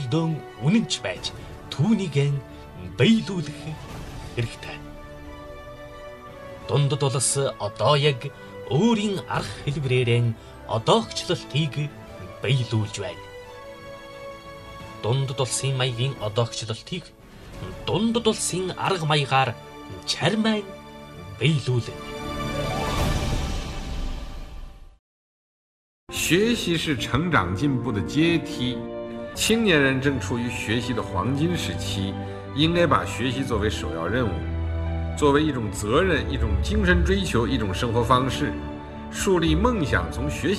холбогдсон үнэнч байж түүнийг биелүүлэх хэрэгтэй. Дундад улс одоо яг өөрийн арга хэлбэрээр одоогчлолтыг биелүүлж байна. Дундад улсын маягийн одоогчлолтыг дундад улсын арга маягаар чармай биелүүлнэ. 学习是成长进步的阶梯，青年人正处于学习的黄金时期，应该把学习作为首要任务，作为一种责任、一种精神追求、一种生活方式，树立梦想从学习